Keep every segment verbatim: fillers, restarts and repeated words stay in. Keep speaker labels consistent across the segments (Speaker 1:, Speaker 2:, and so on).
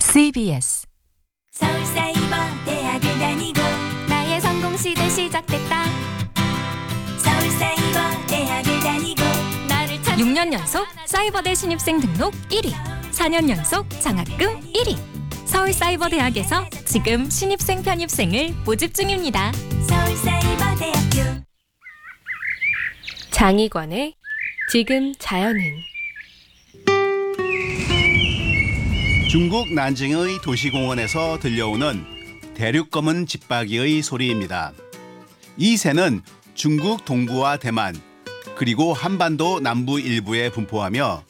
Speaker 1: 씨비에스
Speaker 2: 서울사이버대학을 다니고
Speaker 3: 나의 성공시대 시작됐다.
Speaker 2: 서울사이버대학을 다니고
Speaker 3: 나를 찾...
Speaker 1: 육 년 연속 사이버대 신입생 등록 일 위, 사 년 연속 장학금 일 위. 서울사이버대학에서 지금 신입생 편입생을 모집 중입니다.
Speaker 2: 서울사이버대학교.
Speaker 4: 장희관의 지금 자연은.
Speaker 5: 중국 난징의 도시공원에서 들려오는 대륙검은 집박이의 소리입니다. 이 새는 중국 동부와 대만, 그리고 한반도 남부 일부에 분포하며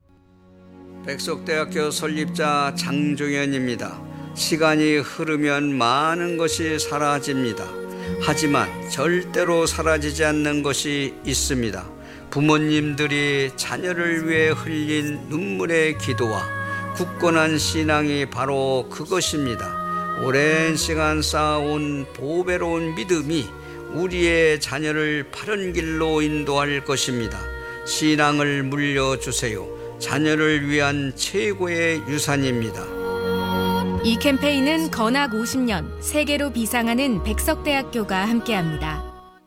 Speaker 6: 백석대학교 설립자 장종현입니다. 시간이 흐르면 많은 것이 사라집니다. 하지만 절대로 사라지지 않는 것이 있습니다. 부모님들이 자녀를 위해 흘린 눈물의 기도와 굳건한 신앙이 바로 그것입니다. 오랜 시간 쌓아온 보배로운 믿음이 우리의 자녀를 바른 길로 인도할 것입니다. 신앙을 물려주세요. 자녀를 위한 최고의 유산입니다.
Speaker 4: 이 캠페인은 건학 오십 년 세계로 비상하는 백석대학교가 함께합니다.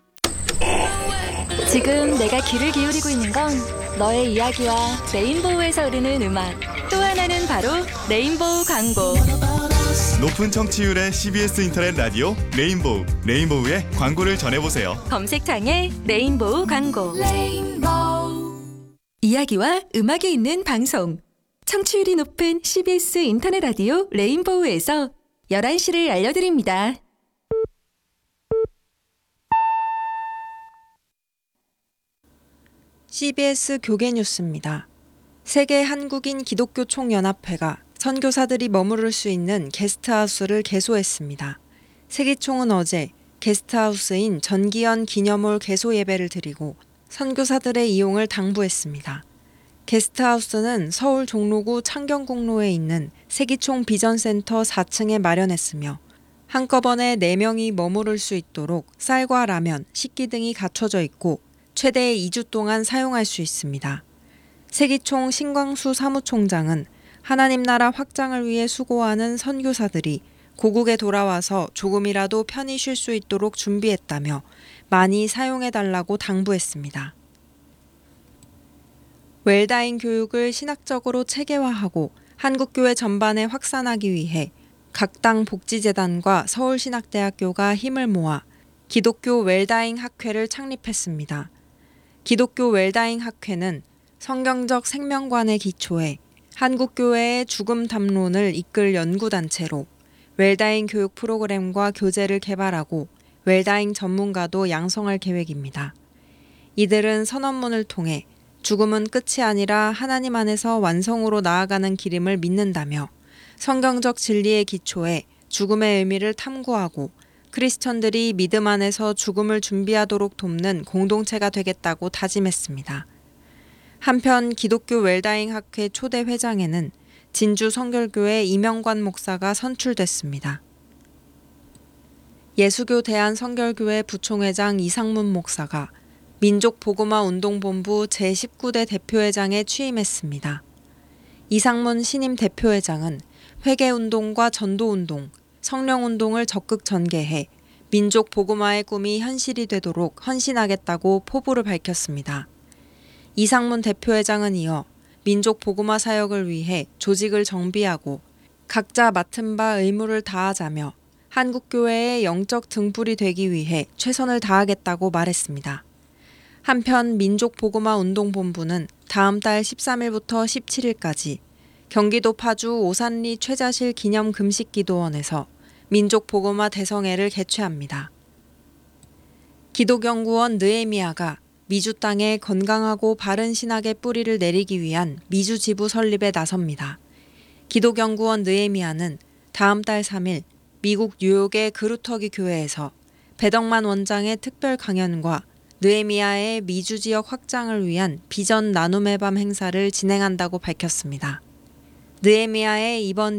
Speaker 3: 지금 내가 귀를 기울이고 있는 건 너의 이야기와 레인보우에서 흐르는 음악. 또 하나는 바로 레인보우 광고.
Speaker 7: 높은 청취율의 씨비에스 인터넷 라디오 레인보우. 레인보우의 광고를 전해보세요.
Speaker 3: 검색창에 레인보우 광고.
Speaker 1: 이야기와 음악이 있는 방송. 청취율이 높은 씨비에스 인터넷 라디오 레인보우에서 열한 시를 알려드립니다.
Speaker 8: 씨비에스 교계 뉴스입니다. 세계 한국인 기독교 총연합회가 선교사들이 머무를 수 있는 게스트하우스를 개소했습니다. 세기총은 어제 게스트하우스인 전기현 기념홀 개소 예배를 드리고 선교사들의 이용을 당부했습니다. 게스트하우스는 서울 종로구 창경공로에 있는 세기총 비전센터 사 층에 마련했으며 한꺼번에 네 명이 머무를 수 있도록 쌀과 라면, 식기 등이 갖춰져 있고 최대 이 주 동안 사용할 수 있습니다. 세기총 신광수 사무총장은 하나님 나라 확장을 위해 수고하는 선교사들이 고국에 돌아와서 조금이라도 편히 쉴 수 있도록 준비했다며 많이 사용해달라고 당부했습니다. 웰다잉 교육을 신학적으로 체계화하고 한국교회 전반에 확산하기 위해 각 당 복지재단과 서울신학대학교가 힘을 모아 기독교 웰다잉 학회를 창립했습니다. 기독교 웰다잉 학회는 성경적 생명관에 기초해 한국교회의 죽음 담론을 이끌 연구단체로 웰다잉 교육 프로그램과 교재를 개발하고 웰다잉 전문가도 양성할 계획입니다. 이들은 선언문을 통해 죽음은 끝이 아니라 하나님 안에서 완성으로 나아가는 길임을 믿는다며 성경적 진리에 기초해 죽음의 의미를 탐구하고 크리스천들이 믿음 안에서 죽음을 준비하도록 돕는 공동체가 되겠다고 다짐했습니다. 한편 기독교 웰다잉 학회 초대 회장에는 진주 성결교회 이명관 목사가 선출됐습니다. 예수교 대한성결교회 부총회장 이상문 목사가 민족복음화운동본부 제십구 대 대표회장에 취임했습니다. 이상문 신임 대표회장은 회개운동과 전도운동, 성령운동을 적극 전개해 민족 복음화의 꿈이 현실이 되도록 헌신하겠다고 포부를 밝혔습니다. 이상문 대표회장은 이어 민족 복음화 사역을 위해 조직을 정비하고 각자 맡은 바 의무를 다하자며 한국교회의 영적 등불이 되기 위해 최선을 다하겠다고 말했습니다. 한편 민족복음화운동본부는 다음 달 십삼 일부터 십칠 일까지 경기도 파주 오산리 최자실 기념금식기도원에서 민족복음화 대성회를 개최합니다. 기독연구원 느헤미야가 미주 땅에 건강하고 바른 신학의 뿌리를 내리기 위한 미주 지부 설립에 나섭니다. 기독연구원 느헤미야는 다음 달 삼 일 미국 뉴욕의 그루터기 교회에서 배덕만 원장의 특별 강연과 느헤미야의 미주 지역 확장을 위한 비전 나눔의 밤 행사를 진행한다고 밝혔습니다. 느헤미야의 이번